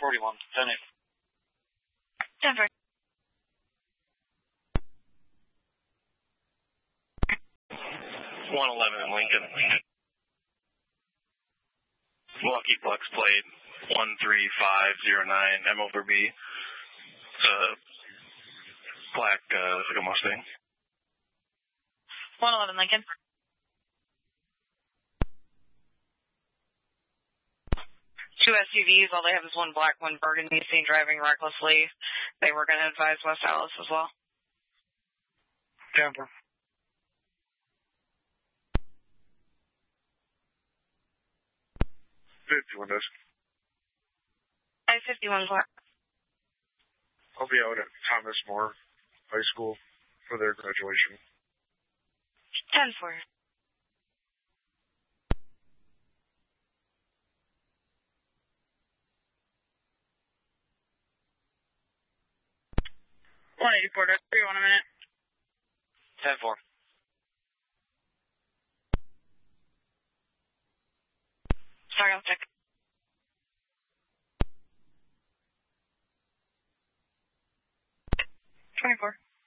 41, 10-8. Denver. 111 in Lincoln. Lucky Flex plate 13509 M over B. It's a black like a Mustang. 111 Lincoln. Two SUVs, all they have is one black, one burgundy, seen driving recklessly. They were going to advise West Allis as well. Denver. 51 does. I-51 Clark. I'll be out at Thomas More High School for their graduation. 10-4. $184, you want a minute? 10-4. Sorry, I'll check. $24.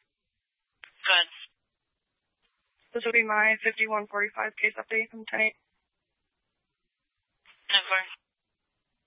Good. This will be my 5145 case update from 10-8.